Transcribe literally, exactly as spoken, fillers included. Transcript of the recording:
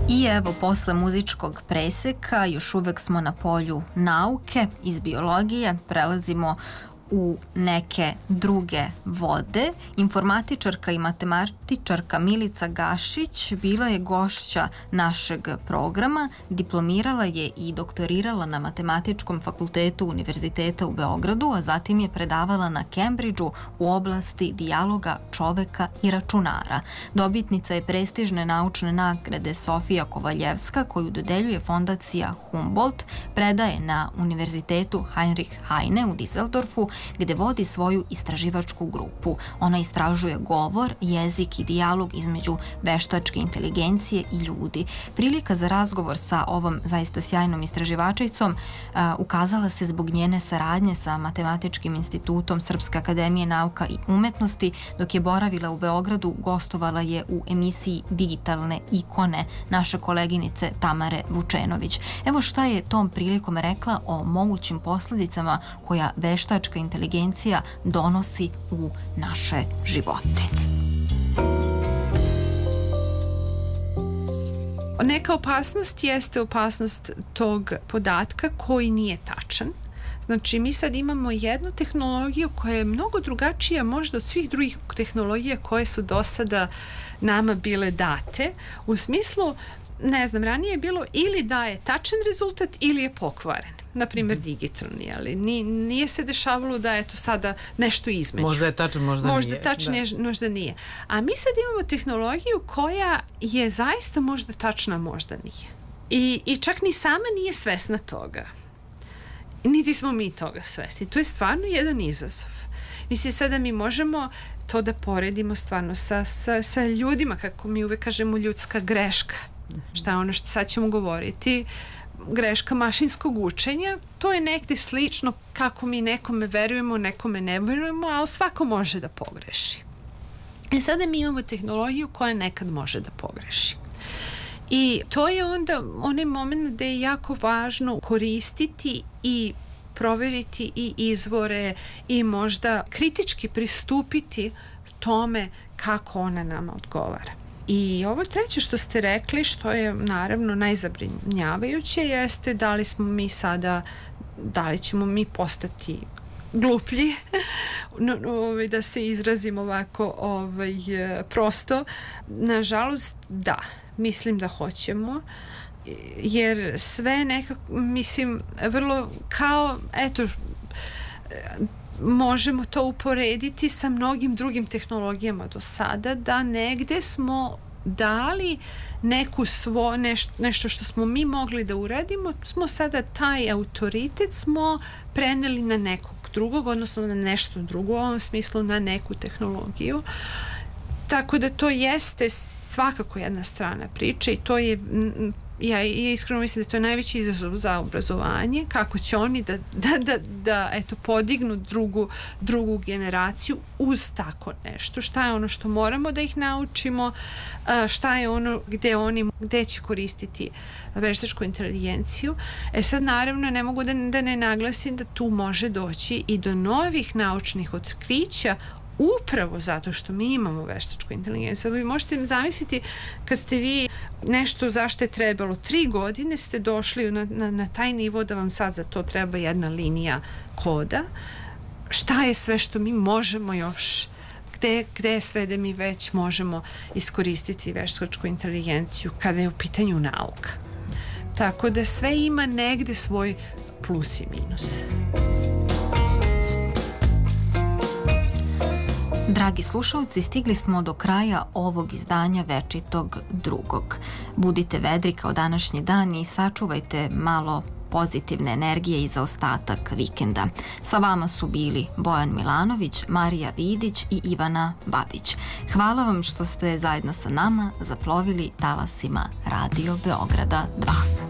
I evo, posle muzičkog preseka, još uvek smo na polju nauke iz biologije, prelazimo u neke druge vode. Informatičarka i matematičarka Milica Gašić bila je gošća našeg programa, diplomirala je i doktorirala na Matematičkom fakultetu Univerziteta u Beogradu, a zatim je predavala na Cambridgeu u oblasti dijaloga čoveka i računara. Dobitnica je prestižne naučne nagrade Sofija Kovaljevska, koju dodeljuje fondacija Humboldt, predaje na Univerzitetu Heinrich Heine u Düsseldorfu, gde vodi svoju istraživačku grupu. Ona istražuje govor, jezik i dijalog između veštačke inteligencije i ljudi. Prilika za razgovor sa ovom zaista sjajnom istraživačicom a, ukazala se zbog njene saradnje sa Matematičkim institutom Srpske akademije nauka i umetnosti. Dok je boravila u Beogradu, gostovala je u emisiji Digitalne ikone naše koleginice Tamare Vučenović. Evo šta je tom prilikom rekla o mogućim posledicama koja veštačka inteligencija donosi u naše živote. Neka opasnost jeste opasnost tog podatka koji nije tačan. Znači, mi sad imamo jednu tehnologiju koja je mnogo drugačija možda od svih drugih tehnologija koje su do sada nama bile date. U smislu, ne znam, ranije je bilo ili daje tačan rezultat ili je pokvaren. Naprimjer, mm-hmm. digitalni, ali nije, nije se dešavalo da je to sada nešto između. Možda je tačan, možda, možda nije. Tačan je, možda nije. A mi sad imamo tehnologiju koja je zaista možda tačna, možda nije. I, i čak ni sama nije svesna toga. Niti smo mi toga svesni. To je stvarno jedan izazov. Mislim, sada mi možemo to da poredimo stvarno sa, sa, sa ljudima, kako mi uvek kažemo, ljudska greška. Šta je ono što sad ćemo govoriti, greška mašinskog učenja, to je negde slično kako mi nekome verujemo, nekome ne verujemo, ali svako može da pogreši. E sada mi imamo tehnologiju koja nekad može da pogreši. I to je onda onaj moment gde je jako važno koristiti i proveriti i izvore i možda kritički pristupiti tome kako ona nama odgovara. I ovo treće što ste rekli, što je naravno najzabrinjavajuće, jeste da li smo mi sada, da li ćemo mi postati gluplji, no, ovaj, da se izrazim ovako ovaj, prosto. Nažalost, da, mislim da hoćemo, jer sve nekako, mislim, vrlo kao, eto, možemo to uporediti sa mnogim drugim tehnologijama do sada, da negde smo dali neku svo, nešto, nešto što smo mi mogli da uradimo, smo sada taj autoritet smo preneli na nekog drugog, odnosno na nešto drugo, u ovom smislu na neku tehnologiju. Tako da to jeste svakako jedna strana priče i to je, ja, ja iskreno mislim da to je najveći izazov za obrazovanje, kako će oni da, da, da, da eto, podignu drugu, drugu generaciju uz tako nešto. Šta je ono što moramo da ih naučimo, šta je ono gde oni, gde će koristiti veštačku inteligenciju. E sad naravno ne mogu da, da ne naglasim da tu može doći i do novih naučnih otkrića upravo zato što mi imamo veštačku inteligenciju. Vi možete zamisliti kad ste vi nešto zašto je trebalo tri godine, ste došli na, na, na taj nivo da vam sad za to treba jedna linija koda. Šta je sve što mi možemo još, gde, gde je sve da mi već možemo iskoristiti veštačku inteligenciju kada je u pitanju nauka. Tako da sve ima negde svoj plus i minus. Dragi slušalci, stigli smo do kraja ovog izdanja Večitog drugog. Budite vedri kao današnji dan i sačuvajte malo pozitivne energije i za ostatak vikenda. Sa vama su bili Bojan Milanović, Marija Vidić i Ivana Babić. Hvala vam što ste zajedno sa nama zaplovili talasima Radio Beograda dva.